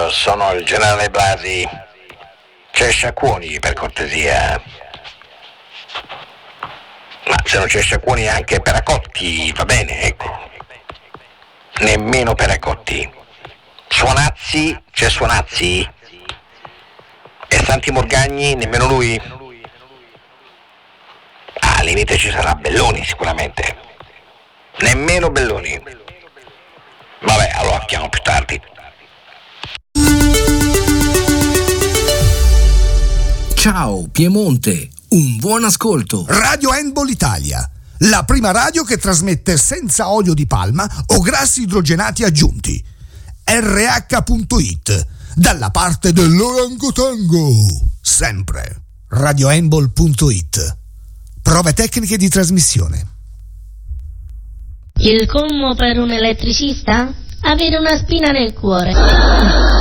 sono il generale Blasi. C'è Sciacquoni, per cortesia. Ma se non c'è Sciacquoni anche Peracotti, va bene, ecco. Nemmeno Peracotti. Suonazzi, c'è Suonazzi? E Santi Morgagni, nemmeno lui? Al limite ci sarà Belloni sicuramente. Nemmeno Belloni. Vabbè, allora chiamo più tardi. Ciao Piemonte, un buon ascolto. Radio Handball Italia, la prima radio che trasmette senza olio di palma o grassi idrogenati aggiunti. RH.it, dalla parte dell'orangotango, sempre. RadioHandball.it. Prove tecniche di trasmissione. Il colmo per un elettricista? Avere una spina nel cuore.